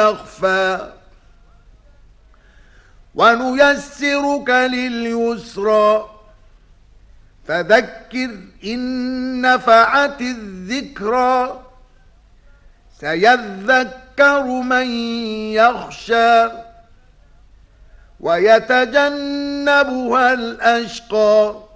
يخفى ونيسرك لليسرى فذكر إن نفعت الذكرى سيذكر من يخشى ويتجنبها الأشقى